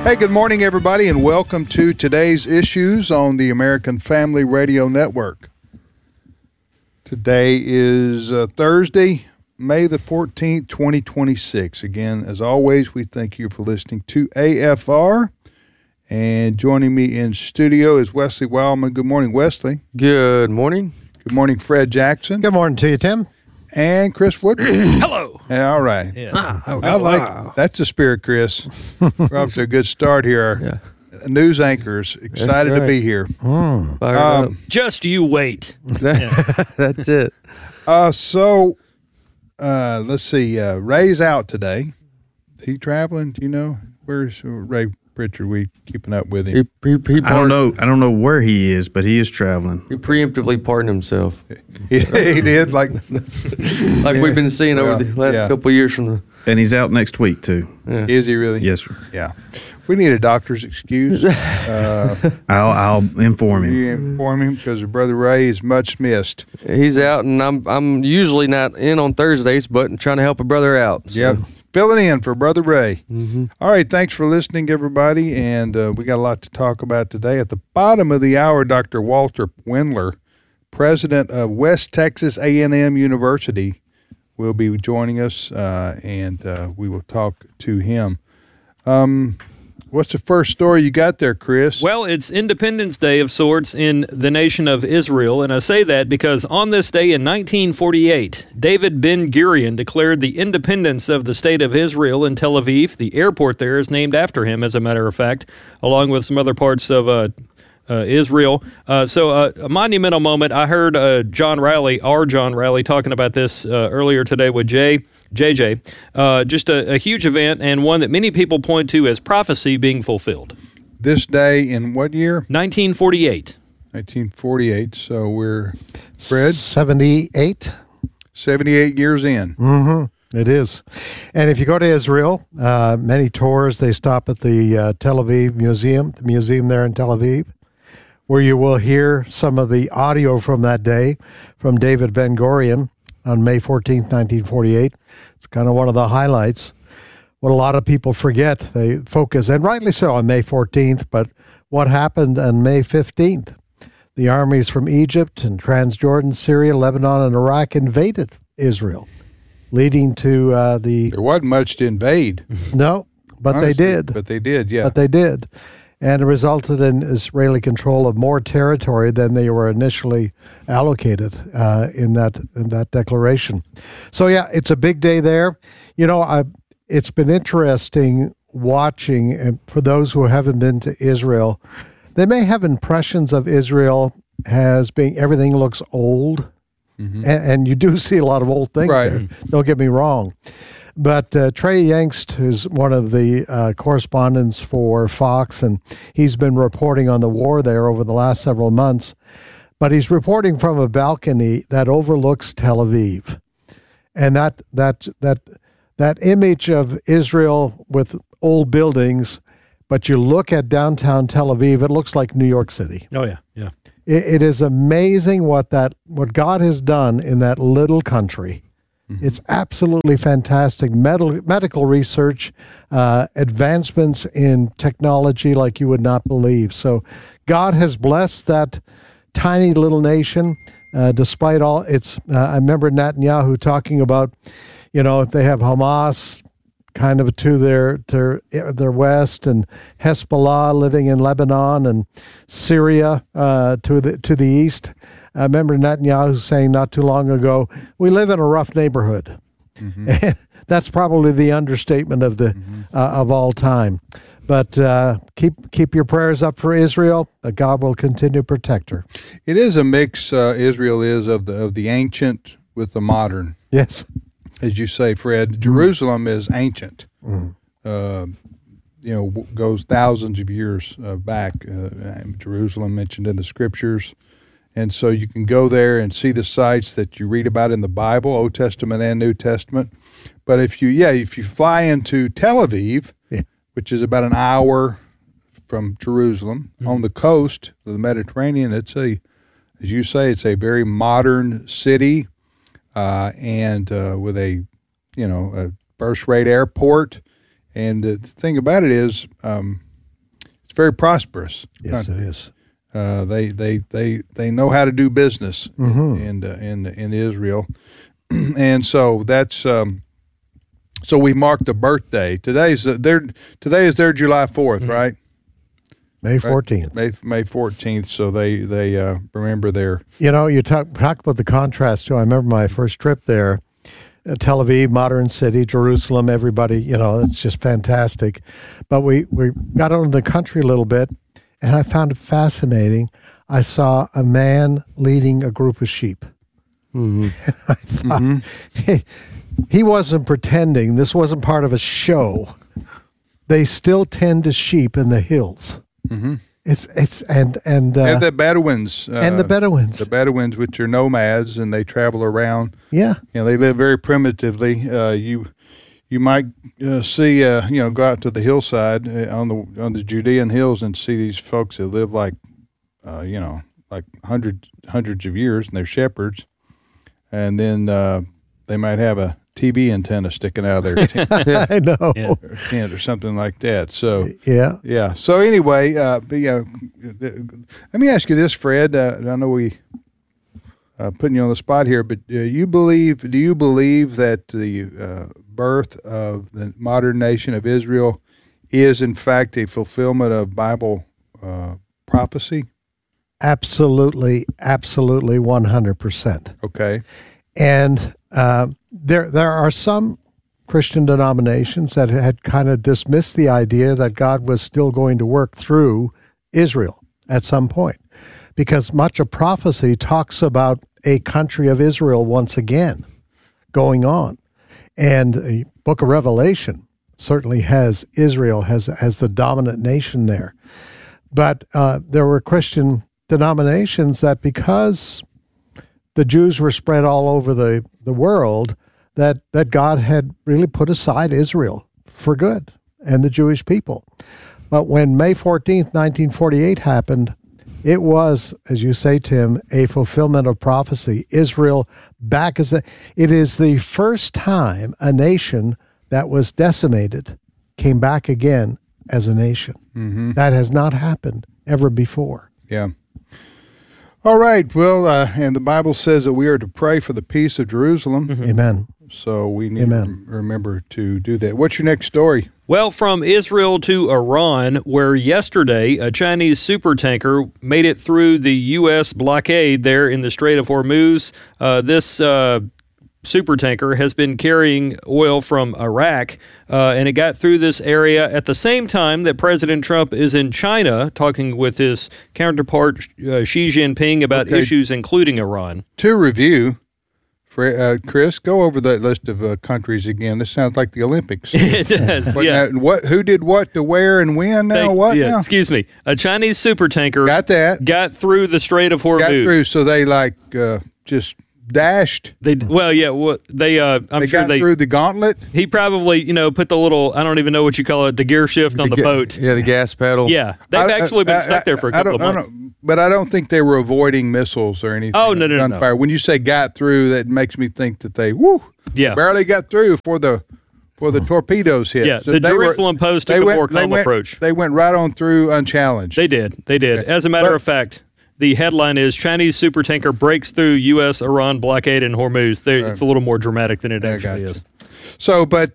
Hey, good morning, everybody, and welcome to today's issues on the American Family Radio Network. Today is Thursday, May the 14th, 2026. Again, as always, we thank you for listening to AFR. And joining me in studio is Wesley Wildman. Good morning, Wesley. Good morning. Good morning, Fred Jackson. Good morning to you, Tim. And Chris Woodward. Hello. All right. Yeah. That's the spirit, Chris. We're off to a good start here. Yeah. News anchors, excited to be here. Just you wait. That's it. So, let's see. Ray's out today. Is he traveling? Do you know? Where's Ray Pritchard? We keeping up with him? I don't know. I don't know where he is, but he is traveling. He preemptively pardoned himself. He did, like we've been seeing over the last couple of years from the. And he's out next week too. Yeah. Is he really? Yes, sir. Yeah. We need a doctor's excuse. I'll inform him. You inform him because Brother Ray is much missed. He's out, and I'm usually not in on Thursdays, but trying to help a brother out. So. Yep. Filling in for Brother Ray. Mm-hmm. All right, thanks for listening, everybody, and we got a lot to talk about today. At the bottom of the hour, Dr. Walter Wendler, president of West Texas A&M University, will be joining us, and we will talk to him. What's the first story you got there, Chris? Well, it's Independence Day of sorts in the nation of Israel, and I say that because on this day in 1948, David Ben-Gurion declared the independence of the state of Israel in Tel Aviv. The airport there is named after him, as a matter of fact, along with some other parts of Israel. So a monumental moment. I heard our John Riley, talking about this earlier today with JJ. Just a huge event, and one that many people point to as prophecy being fulfilled. This day in what year? 1948. 1948. So we're, Fred? 78. 78 years in. Mm-hmm. It is. And if you go to Israel, many tours, they stop at the Tel Aviv Museum, the museum there in Tel Aviv, where you will hear some of the audio from that day from David Ben-Gurion on May 14th, 1948. It's kind of one of the highlights. What a lot of people forget, they focus, and rightly so, on May 14th, but what happened on May 15th? The armies from Egypt and Transjordan, Syria, Lebanon, and Iraq invaded Israel, leading to There wasn't much to invade. No, but honestly, they did. But they did, yeah. But they did. And it resulted in Israeli control of more territory than they were initially allocated in that declaration. So yeah, it's a big day there. You know, it's been interesting watching, and for those who haven't been to Israel, they may have impressions of Israel as being everything looks old, and you do see a lot of old things there. Don't get me wrong. But Trey Yangst is one of the correspondents for Fox, and he's been reporting on the war there over the last several months. But he's reporting from a balcony that overlooks Tel Aviv, and that image of Israel with old buildings. But you look at downtown Tel Aviv, it looks like New York City. Oh yeah, yeah. It is amazing what God has done in that little country. It's absolutely fantastic. Medical research, advancements in technology like you would not believe. So God has blessed that tiny little nation, despite all its, I remember Netanyahu talking about, you know, they have Hamas kind of to their west, and Hezbollah living in Lebanon, and Syria to the east. I remember Netanyahu saying not too long ago, we live in a rough neighborhood. And that's probably the understatement of of all time. But keep your prayers up for Israel. God will continue to protect her. It is a mix, Israel is, of the ancient with the modern. Yes. As you say, Fred, Jerusalem is ancient. Goes thousands of years back. Jerusalem mentioned in the scriptures. And so you can go there and see the sites that you read about in the Bible, Old Testament and New Testament. But if you fly into Tel Aviv, which is about an hour from Jerusalem, on the coast of the Mediterranean, as you say, it's a very modern city, and with a first-rate airport. And the thing about it is, It's very prosperous. Yes, it is. They know how to do business in Israel, and so that's so we marked the birthday. Today is their July 4th, right? May 14th. May 14th. So they remember their. You talk about the contrast too. I remember my first trip there. Tel Aviv, modern city, Jerusalem, everybody, it's just fantastic. But we got out in the country a little bit, and I found it fascinating. I saw a man leading a group of sheep. Mm-hmm. I thought, he wasn't pretending. This wasn't part of a show. They still tend to sheep in the hills. Mm-hmm. They have the Bedouins the Bedouins, which are nomads, and they travel around. Yeah, they live very primitively. You might see go out to the hillside on the Judean hills and see these folks that live like hundreds of years, and they're shepherds, and then they might have a TV antenna sticking out of their tent. I know, tent or something like that. So yeah. So anyway, let me ask you this, Fred. I know we putting you on the spot here, but do you believe that the birth of the modern nation of Israel is in fact a fulfillment of Bible prophecy? Absolutely, 100%. Okay. And there are some Christian denominations that had kind of dismissed the idea that God was still going to work through Israel at some point, because much of prophecy talks about a country of Israel once again going on. And the book of Revelation certainly has Israel as the dominant nation there. But there were Christian denominations that, because the Jews were spread all over the world, that God had really put aside Israel for good and the Jewish people. But when May 14th, 1948 happened, it was, as you say, Tim, a fulfillment of prophecy. Israel back it is the first time a nation that was decimated came back again as a nation. Mm-hmm. That has not happened ever before. Yeah. All right. Well, and the Bible says that we are to pray for the peace of Jerusalem. Mm-hmm. Amen. So we need to remember to do that. What's your next story? Well, from Israel to Iran, where yesterday a Chinese supertanker made it through the U.S. blockade there in the Strait of Hormuz. This supertanker has been carrying oil from Iraq, and it got through this area at the same time that President Trump is in China talking with his counterpart Xi Jinping about issues including Iran. To review, Chris, go over that list of countries again. This sounds like the Olympics. It does, yeah. Now, who did what to where and when now? Now? Excuse me. A Chinese supertanker got through the Strait of Hormuz. Got through, so they just dashed. I'm sure they got through the gauntlet. He probably, put the little, I don't even know what you call it, the gear shift on the boat. Yeah, the gas pedal. Yeah, they've actually been stuck there for a couple of months. But I don't think they were avoiding missiles or anything. Oh, no. When you say got through, that makes me think that they barely got through for the torpedoes hit. Yeah, so the Jerusalem Post took a more calm approach. They went right on through unchallenged. They did. As a matter of fact, the headline is Chinese supertanker breaks through U.S.-Iran blockade in Hormuz. It's a little more dramatic than it actually is. So, but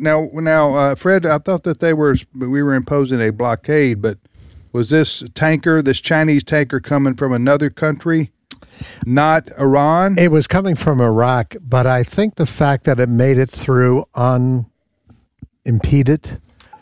now, Fred, I thought that we were imposing a blockade, but was this Chinese tanker coming from another country, not Iran? It was coming from Iraq, but I think the fact that it made it through unimpeded,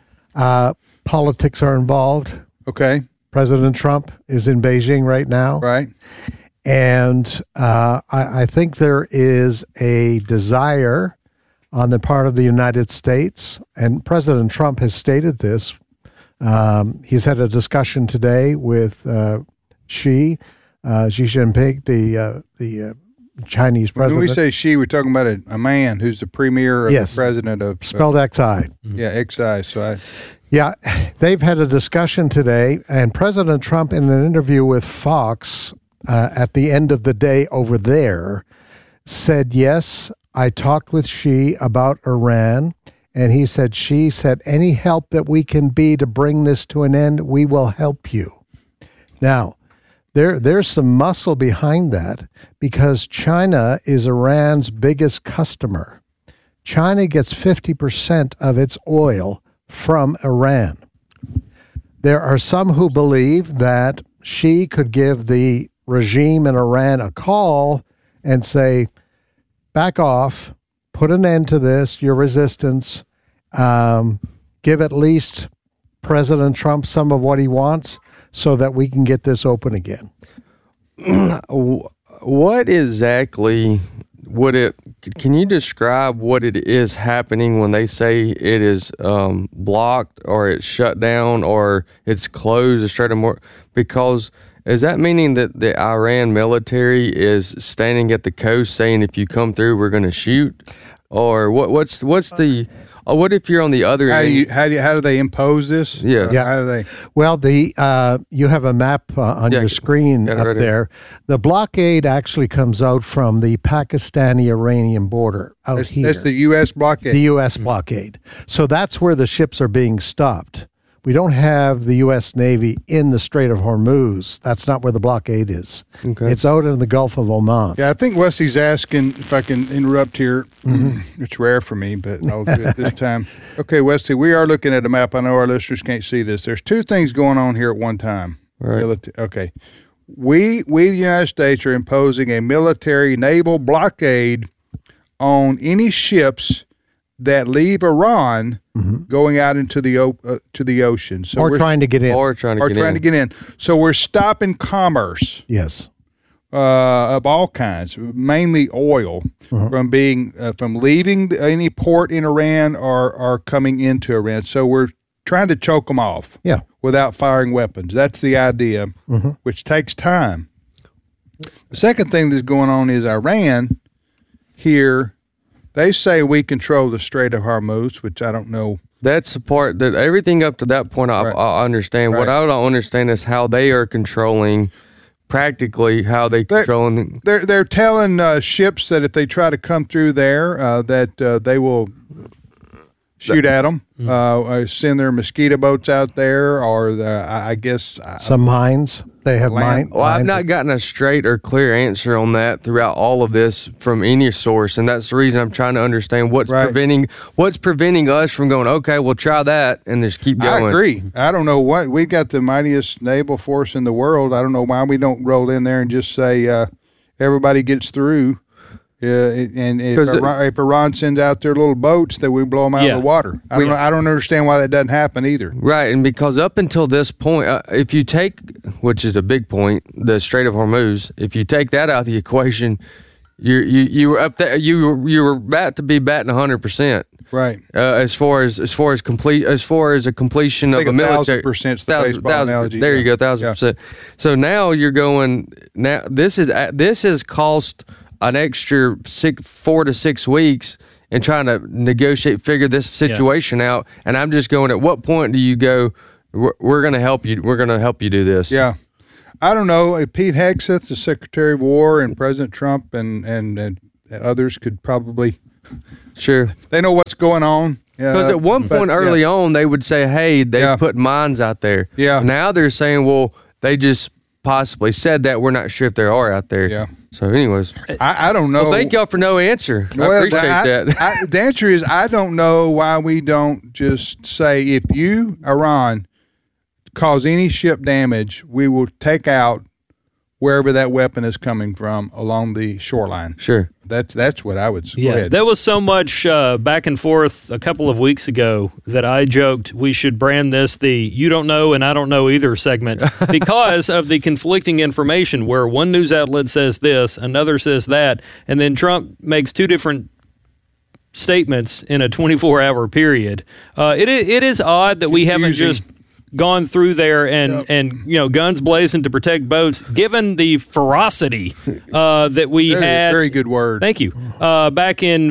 politics are involved. Okay. President Trump is in Beijing right now. Right. And I think there is a desire on the part of the United States, and President Trump has stated this. He's had a discussion today with Xi Jinping, the Chinese president. When we say Xi, we're talking about a man who's the premier or the president of... Spelled Xi. Yeah, Xi. So Yeah, they've had a discussion today, and President Trump, in an interview with Fox at the end of the day over there, said, yes, I talked with Xi about Iran, And she said, any help that we can be to bring this to an end, we will help you. Now, there's some muscle behind that because China is Iran's biggest customer. China gets 50% of its oil from Iran. There are some who believe that she could give the regime in Iran a call and say, back off, put an end to this, your resistance, give at least President Trump some of what he wants so that we can get this open again. What exactly can you describe what it is happening when they say it is blocked or it's shut down or it's closed, because is that meaning that the Iran military is standing at the coast saying if you come through we're going to shoot, or what's the what if you're on the other end? How do they impose this? Yeah. How do they? Well, you have a map on your screen up right there. The blockade actually comes out from the Pakistani-Iranian border out here. That's the U.S. blockade. The U.S. blockade. So that's where the ships are being stopped. We don't have the U.S. Navy in the Strait of Hormuz. That's not where the blockade is. Okay. It's out in the Gulf of Oman. Yeah, I think Wesley's asking, if I can interrupt here. It's rare for me, but I'll do it this time. Okay, Wesley, we are looking at a map. I know our listeners can't see this. There's two things going on here at one time. Right. Okay. We, the United States, are imposing a military naval blockade on any ships that leave Iran going out into the ocean. So or trying to get in. Or trying to get in. So we're stopping commerce. Yes. Of all kinds, mainly oil, from leaving any port in Iran or coming into Iran. So we're trying to choke them off. Yeah. Without firing weapons. That's the idea, which takes time. The second thing that's going on is Iran here. They say we control the Strait of Hormuz, which I don't know. That's the part that everything up to that point I understand. Right. What I don't understand is how they are controlling, practically how controlling. They're telling ships that if they try to come through there, that they will shoot at them, send their mosquito boats out there, or I guess some mines. They have mines. Well, I've not gotten a straight or clear answer on that throughout all of this from any source, and that's the reason I'm trying to understand what's preventing us from going, okay, we'll try that and just keep going. I agree. I don't know what we got the mightiest naval force in the world. I don't know why we don't roll in there and just say everybody gets through. And if Iran sends out their little boats, that we blow them out of the water. I don't understand why that doesn't happen either. Right, and because up until this point, if you take, which is a big point, the Strait of Hormuz, if you take that out of the equation, you were up there. You were about to be batting 100%. Right. As far as a completion of a military. 1,000%'s the baseball analogy. There you go, 1,000%. So now you're going. Now this has cost an extra 4 to 6 weeks and trying to figure this situation out. And I'm just going, at what point do you go, we're going to help you. We're going to help you do this. Yeah. I don't know. Pete Hegseth, the Secretary of War, and President Trump and others could probably. Sure. They know what's going on. Because at one point early on, they would say, hey, they put mines out there. Yeah. Now they're saying, well, they just possibly said that. We're not sure if they are out there. Yeah. So anyways. I don't know. Well, thank y'all for no answer. I appreciate that. The answer is I don't know why we don't just say, if you, Iran, cause any ship damage, we will take out wherever that weapon is coming from along the shoreline. Sure. That's what I would say. Yeah, there was so much back and forth a couple of weeks ago that I joked we should brand this the "You Don't Know and I Don't Know Either" segment because of the conflicting information where one news outlet says this, another says that, and then Trump makes two different statements in a 24-hour period. It is odd that we haven't just gone through there and guns blazing to protect boats, given the ferocity that we had. Very good word. Thank you. Back in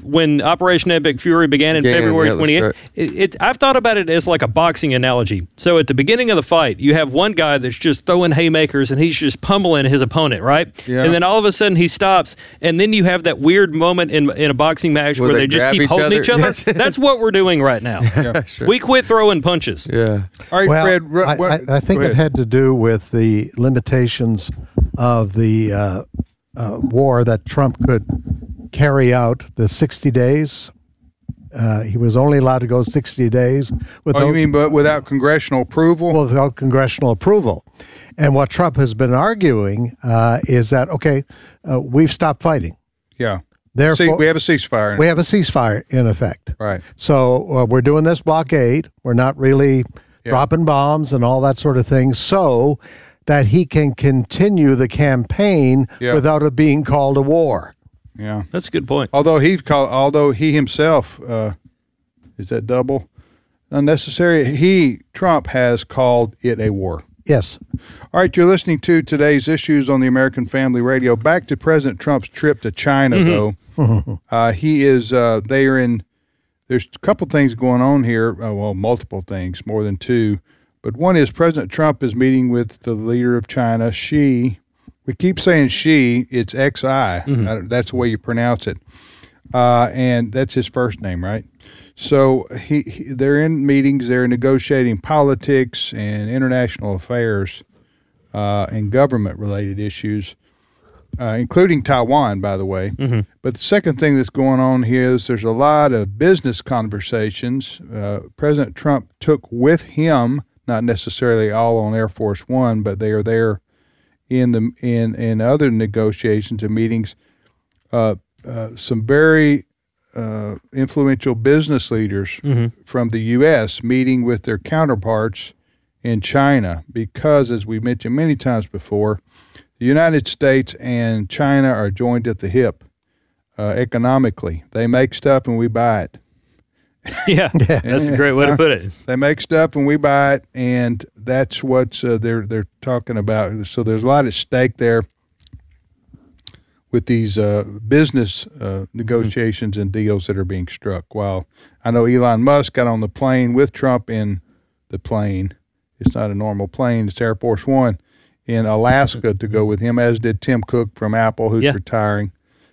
when Operation Epic Fury began in February 28th, I've thought about it as like a boxing analogy. So at the beginning of the fight, you have one guy that's just throwing haymakers and he's just pummeling his opponent, right? Yeah. And then all of a sudden he stops, and then you have that weird moment in a boxing match where they just keep holding each other. That's what we're doing right now. Yeah. Sure. We quit throwing punches. Yeah. All right, Well, Fred. I think it had to do with the limitations of the war that Trump could carry out, the 60 days. He was only allowed to go 60 days. But without congressional approval? Well, without congressional approval. And what Trump has been arguing is that, okay, we've stopped fighting. Yeah. Therefore, we have a ceasefire. We have a ceasefire in effect. Right. So we're doing this blockade. We're not really dropping bombs and all that sort of thing, so that he can continue the campaign without it being called a war. Yeah. That's a good point. Although he himself, is that double? Unnecessary. Trump has called it a war. Yes. All right, you're listening to today's issues on the American Family Radio. Back to President Trump's trip to China, though. He is, there's a couple things going on here. Well, multiple things, more than two. But one is President Trump is meeting with the leader of China, Xi. We keep saying Xi, it's X-I. That's the way you pronounce it. And that's his first name, right? So they're in meetings, they're negotiating politics and international affairs and government-related issues, including Taiwan, by the way. But the second thing that's going on here is there's a lot of business conversations. President Trump took with him, not necessarily all on Air Force One, but they are there in other negotiations and meetings, some very influential business leaders from the U.S. meeting with their counterparts in China, because, as we mentioned many times before, the United States and China are joined at the hip economically. They make stuff and we buy it. Yeah, that's a great way to put it. They make stuff and we buy it, and that's what they're talking about. So there's a lot at stake there with these business negotiations and deals that are being struck. While I know Elon Musk got on the plane with Trump in the plane. It's not a normal plane. It's Air Force One in Alaska to go with him, as did Tim Cook from Apple, who's retiring.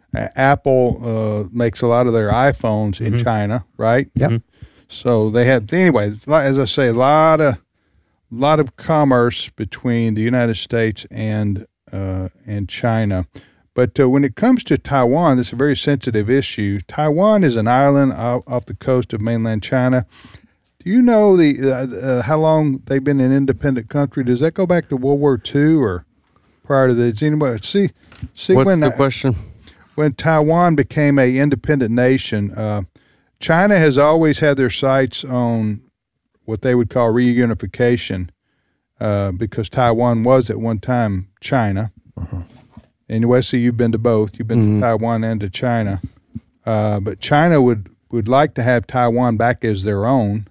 Apple makes a lot of their iPhones in China, right? Yep. So they have, anyway, as I say, a lot of commerce between the United States and China. But when it comes to Taiwan, this is a very sensitive issue. Taiwan is an island off the coast of mainland China. Do you know how long they've been an independent country? Does that go back to World War II or prior to that? Anybody see What's when the question? When Taiwan became an independent nation, China has always had their sights on what they would call reunification, because Taiwan was at one time China. And Wesley, you've been to both. You've been to Taiwan and to China. But China would like to have Taiwan back as their own.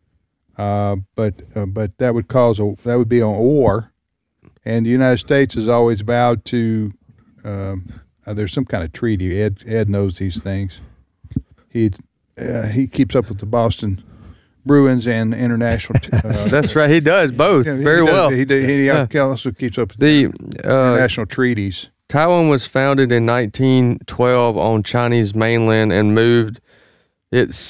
But that would be a war. And the United States has always vowed to. There's some kind of treaty. Ed knows these things. He keeps up with the Boston Bruins and international. That's right. He does both very well. He also keeps up with the international treaties. Taiwan was founded in 1912 on Chinese mainland and moved its